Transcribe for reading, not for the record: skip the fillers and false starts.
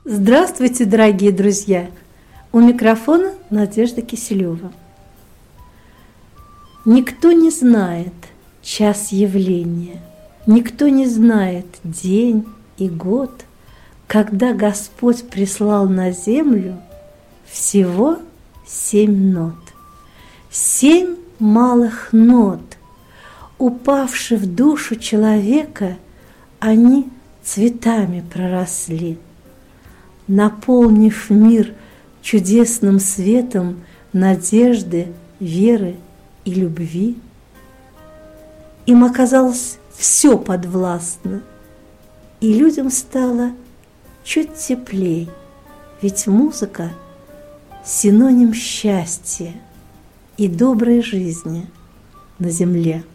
Здравствуйте, дорогие друзья! У микрофона Надежда Киселева. Никто не знает час явления, никто не знает день и год, когда Господь прислал на землю всего 7 нот. 7 малых нот, упавши в душу человека, они цветами проросли, наполнив мир чудесным светом надежды, веры и любви. Им оказалось все подвластно, и людям стало чуть теплей, ведь музыка – синоним счастья и доброй жизни на земле.